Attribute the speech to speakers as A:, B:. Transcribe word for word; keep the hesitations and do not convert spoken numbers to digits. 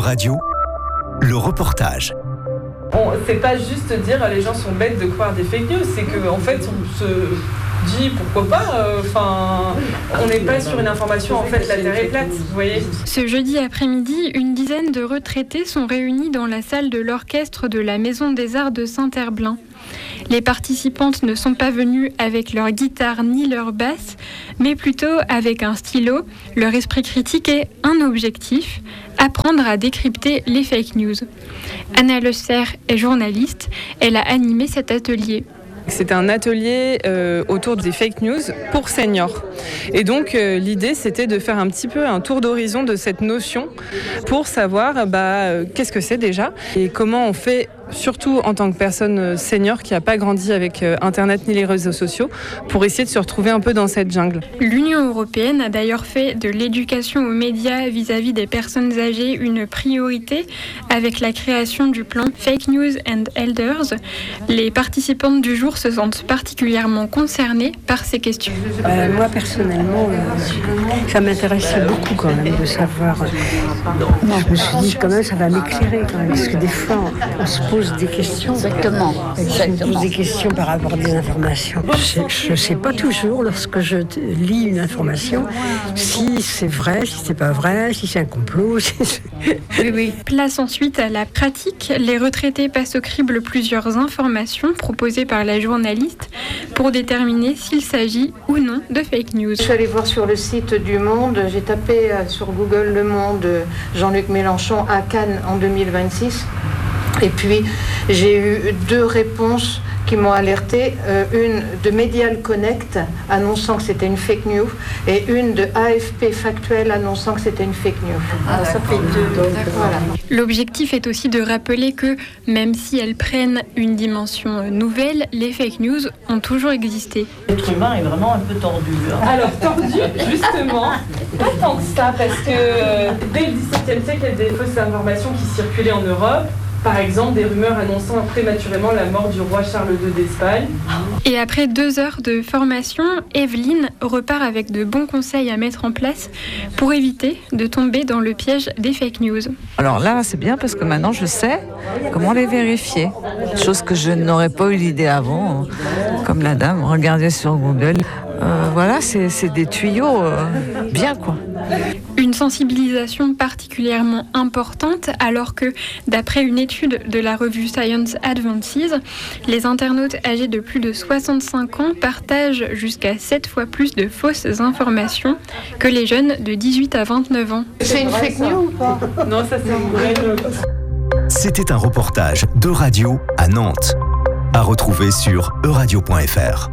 A: E-Radio, le reportage.
B: Bon, c'est pas juste dire les gens sont bêtes de croire des fake news, c'est qu'en en fait on se dit pourquoi pas, enfin euh, on n'est pas sur une information, en fait la terre est plate, vous voyez.
C: Ce jeudi après-midi, une dizaine de retraités sont réunis dans la salle de l'orchestre de la Maison des Arts de Saint-Herblain. Les participantes ne sont pas venues avec leur guitare ni leur basse, mais plutôt avec un stylo, leur esprit critique et un objectif, apprendre à décrypter les fake news. Anna Le Serre est journaliste, elle a animé cet atelier.
B: C'était un atelier euh, autour des fake news pour seniors. Et donc euh, l'idée c'était de faire un petit peu un tour d'horizon de cette notion pour savoir bah, euh, qu'est-ce que c'est déjà et comment on fait, surtout en tant que personne senior qui n'a pas grandi avec euh, Internet ni les réseaux sociaux, pour essayer de se retrouver un peu dans cette jungle.
C: L'Union européenne a d'ailleurs fait de l'éducation aux médias vis-à-vis des personnes âgées une priorité avec la création du plan Fake News and Elders. Les participantes du jour se sentent particulièrement concernées par ces questions.
D: Euh, moi personnellement, euh, ça m'intéressait beaucoup quand même de savoir. Euh, je me suis dit quand même ça va m'éclairer quand même, parce que des fois on, on se pose des questions.
E: Exactement.
D: On se pose des questions par rapport à des informations. Je ne sais pas toujours lorsque je lis une information si c'est vrai, si c'est pas vrai, si c'est un complot. Si c'est...
C: Oui, oui. Place ensuite à la pratique. Les retraités passent au crible plusieurs informations proposées par la journaliste pour déterminer s'il s'agit ou non de fake news.
F: Je suis allée voir sur le site du Monde, j'ai tapé sur Google Le Monde Jean-Luc Mélenchon à Cannes en deux mille vingt-six et puis j'ai eu deux réponses qui m'ont alerté, euh, une de Medial Connect annonçant que c'était une fake news et une de A F P Factuel annonçant que c'était une fake news.
E: Ah, ça fait deux. Donc,
C: voilà. L'objectif est aussi de rappeler que même si elles prennent une dimension nouvelle, les fake news ont toujours existé.
E: L'être humain est vraiment un peu tordu. Hein.
B: Alors tordu, justement, pas tant que ça, parce que euh, dès le dix-septième siècle, il y a des fausses informations qui circulaient en Europe. Par exemple, des rumeurs annonçant prématurément la mort du roi Charles deux d'Espagne.
C: Et après deux heures de formation, Evelyne repart avec de bons conseils à mettre en place pour éviter de tomber dans le piège des fake news.
G: Alors là, c'est bien parce que maintenant, je sais comment les vérifier. Chose que je n'aurais pas eu l'idée avant, comme la dame, regarder sur Google. Euh, voilà, c'est, c'est des tuyaux euh, bien, quoi.
C: Une sensibilisation particulièrement importante alors que, d'après une étude de la revue Science Advances, les internautes âgés de plus de soixante-cinq ans partagent jusqu'à sept fois plus de fausses informations que les jeunes de dix-huit à vingt-neuf ans.
F: C'est une fake news ou pas ?
B: Non, ça c'est une vraie news.
A: C'était un reportage d'E-Radio à Nantes. À retrouver sur e radio point f r.